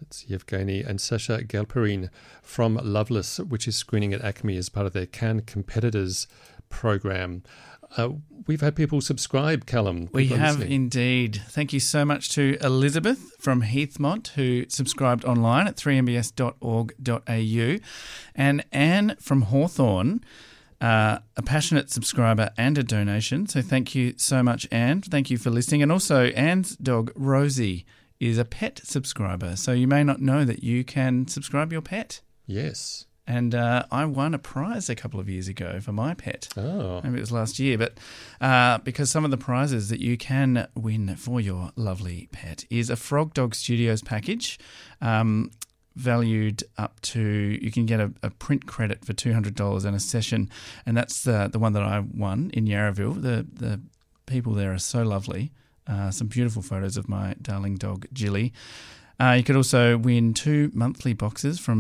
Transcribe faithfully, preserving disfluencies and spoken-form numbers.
That's Yevgeny and Sasha Galperin from Loveless, which is screening at Acme as part of their Cannes Competitors program. Uh, we've had people subscribe, Callum. We People have listening. indeed. Thank you so much to Elizabeth from Heathmont, who subscribed online at three m b s dot org dot a u, and Anne from Hawthorne, uh, a passionate subscriber and a donation. So thank you so much, Anne. Thank you for listening. And also Anne's dog, Rosie, is a pet subscriber. So you may not know that you can subscribe your pet. Yes. And uh, I won a prize a couple of years ago for my pet. Oh. Maybe it was last year. But uh, because some of the prizes that you can win for your lovely pet is a Frog Dog Studios package, um, valued up to, you can get a, a print credit for two hundred dollars and a session. And that's the, the one that I won in Yarraville. The, the people there are so lovely. Uh, some beautiful photos of my darling dog, Jilly. Uh, you could also win two monthly boxes from